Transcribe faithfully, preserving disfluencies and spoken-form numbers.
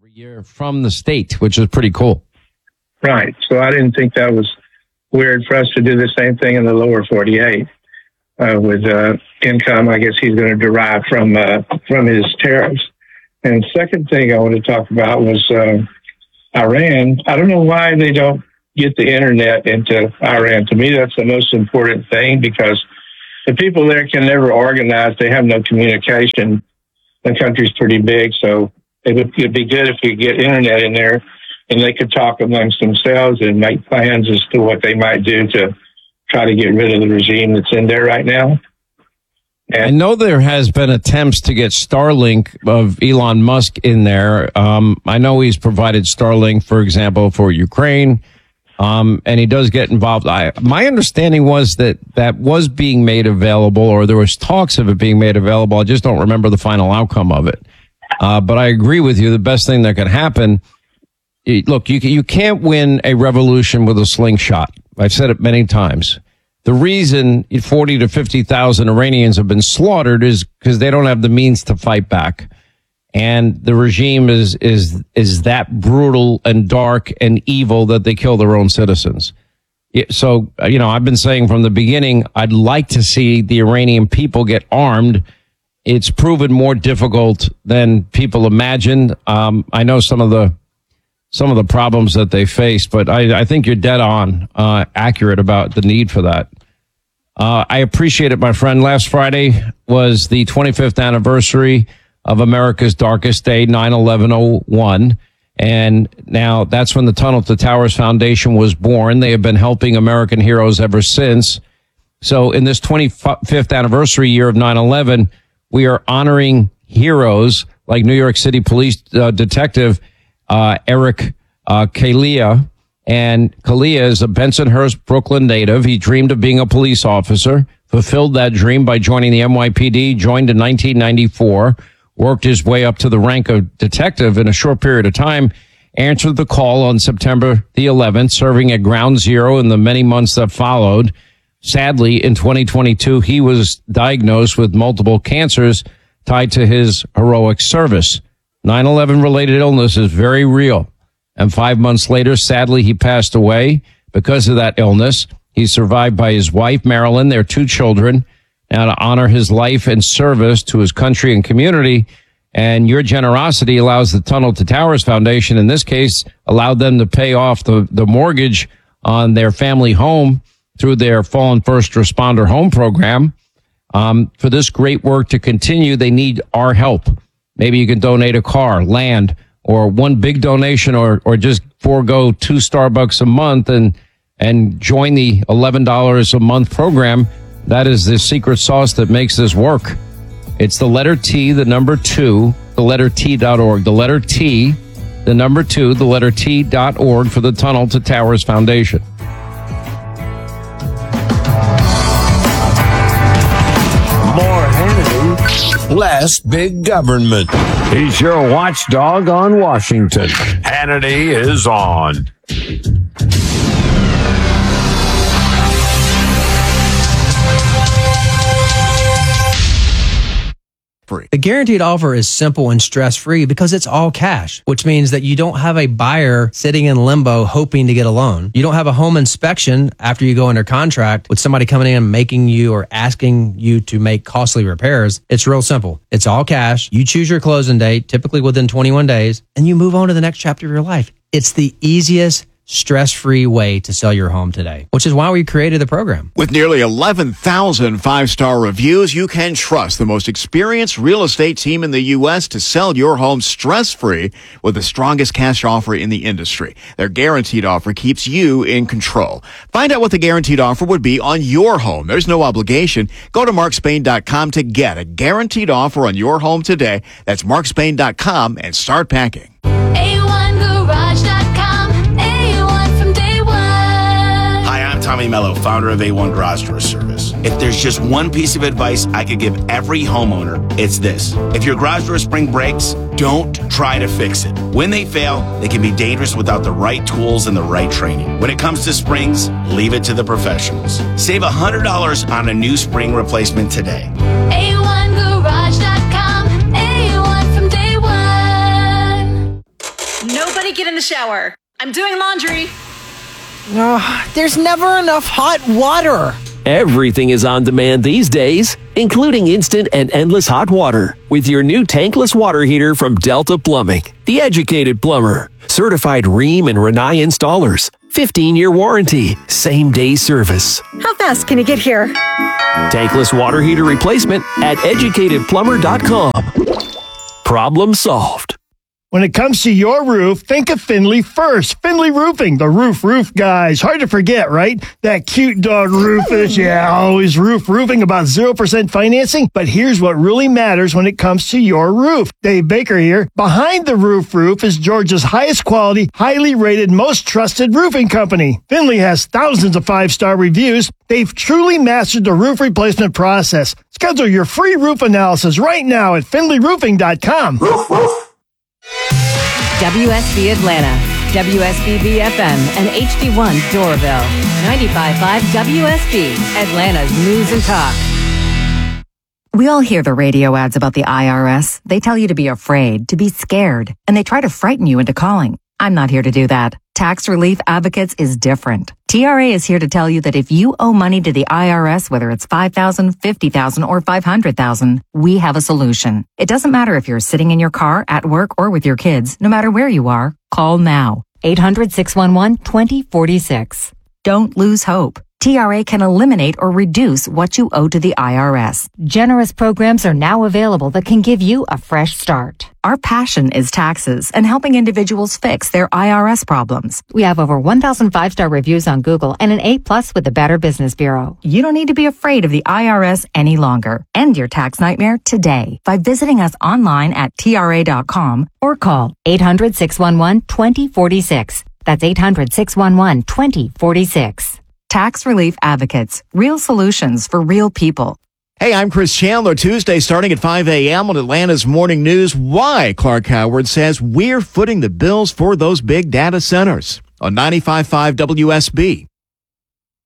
every year from the state, which is pretty cool. Right. So I didn't think that was weird for us to do the same thing in the lower forty-eight uh, with uh, income. I guess he's going to derive from uh, from his tariffs. And second thing I want to talk about was uh, Iran. I don't know why they don't get the internet into Iran. To me, that's the most important thing because the people there can never organize. They have no communication. The country's pretty big, so it would it'd be good if we get internet in there and they could talk amongst themselves and make plans as to what they might do to try to get rid of the regime that's in there right now. And I know there has been attempts to get Starlink of Elon Musk in there. Um, I know he's provided Starlink, for example, for Ukraine. Um, and he does get involved. I, my understanding was that that was being made available, or there was talks of it being made available. I just don't remember the final outcome of it. Uh, but I agree with you. The best thing that could happen, it, look, you you can't win a revolution with a slingshot. I've said it many times. The reason forty to fifty thousand Iranians have been slaughtered is because they don't have the means to fight back. And the regime is is is that brutal and dark and evil that they kill their own citizens. So, you know, I've been saying from the beginning, I'd like to see the Iranian people get armed. It's proven more difficult than people imagined. Um, I know some of the some of the problems that they face, but I, I think you're dead on uh, accurate about the need for that. Uh, I appreciate it, my friend. Last Friday was the twenty-fifth anniversary of America's darkest day, nine eleven oh one. And now that's when the Tunnel to Towers Foundation was born. They have been helping American heroes ever since. So in this twenty-fifth anniversary year of nine eleven, we are honoring heroes like New York City Police uh, Detective uh, Eric uh, Kalia. And Kalia is a Bensonhurst, Brooklyn native. He dreamed of being a police officer, fulfilled that dream by joining the N Y P D, joined in nineteen ninety-four, worked his way up to the rank of detective in a short period of time, answered the call on September the eleventh, serving at Ground Zero in the many months that followed. Sadly, in twenty twenty-two, he was diagnosed with multiple cancers tied to his heroic service. nine eleven related illness is very real. And five months later, sadly, he passed away because of that illness. He's survived by his wife, Marilyn, their two children. Now, to honor his life and service to his country and community, and your generosity allows the Tunnel to Towers Foundation, in this case, allowed them to pay off the, the mortgage on their family home through their Fallen First Responder Home Program. Um, for this great work to continue, they need our help. Maybe you can donate a car, land, or one big donation, or or just forego two Starbucks a month and and join the eleven dollars a month program. That is the secret sauce that makes this work. It's the letter T, the number two, the letter T dot org. The letter T, the number two, the letter T dot org for the Tunnel to Towers Foundation. More Hannity, less big government. He's your watchdog on Washington. Hannity is on. The guaranteed offer is simple and stress-free because it's all cash, which means that you don't have a buyer sitting in limbo hoping to get a loan. You don't have a home inspection after you go under contract with somebody coming in and making you or asking you to make costly repairs. It's real simple. It's all cash. You choose your closing date, typically within twenty-one days, and you move on to the next chapter of your life. It's the easiest, stress-free way to sell your home today, which is why we created the program. With nearly eleven thousand five-star reviews, you can trust the most experienced real estate team in the U S to sell your home stress-free with the strongest cash offer in the industry. Their guaranteed offer keeps you in control. Find out what the guaranteed offer would be on your home. There's no obligation. Go to mark spain dot com to get a guaranteed offer on your home today. That's mark spain dot com and start packing. A one garage dot com. Tommy Mello, founder of A one Garage Door Service. If there's just one piece of advice I could give every homeowner, it's this. If your garage door spring breaks, don't try to fix it. When they fail, they can be dangerous without the right tools and the right training. When it comes to springs, leave it to the professionals. Save one hundred dollars on a new spring replacement today. A one garage dot com. A one from day one. me get in the shower. I'm doing laundry. Oh, there's never enough hot water. Everything is on demand these days, including instant and endless hot water. With your new tankless water heater from Delta Plumbing, the educated plumber. Certified Rheem and Rinnai installers. fifteen-year warranty. Same-day service. How fast can you get here? Tankless water heater replacement at educated plumber dot com. Problem solved. When it comes to your roof, think of Finley first. Finley Roofing, the roof roof guys. Hard to forget, right? That cute dog Rufus, yeah, always roof roofing, about zero percent financing. But here's what really matters when it comes to your roof. Dave Baker here. Behind the Roof Roof is Georgia's highest quality, highly rated, most trusted roofing company. Finley has thousands of five-star reviews. They've truly mastered the roof replacement process. Schedule your free roof analysis right now at finley roofing dot com. Roof, roof. W S B Atlanta, W S B B F M, and H D one Doraville. ninety-five point five W S B, Atlanta's news and talk. We all hear the radio ads about the I R S. They tell you to be afraid, to be scared, and they try to frighten you into calling. I'm not here to do that. Tax Relief Advocates is different. T R A is here to tell you that if you owe money to the I R S, whether it's five thousand dollars, fifty thousand dollars, or five hundred thousand dollars, we have a solution. It doesn't matter if you're sitting in your car, at work, or with your kids. No matter where you are, call now. eight hundred, six one one, two zero four six. Don't lose hope. T R A can eliminate or reduce what you owe to the I R S. Generous programs are now available that can give you a fresh start. Our passion is taxes and helping individuals fix their I R S problems. We have over one thousand five-star reviews on Google and an A plus with the Better Business Bureau. You don't need to be afraid of the I R S any longer. End your tax nightmare today by visiting us online at T R A dot com or call eight hundred, six one one, two zero four six. That's eight hundred, six one one, two zero four six. Tax Relief Advocates. Real solutions for real people. Hey, I'm Chris Chandler. Tuesday starting at five a.m. on Atlanta's Morning News. Why Clark Howard says we're footing the bills for those big data centers on ninety-five point five W S B.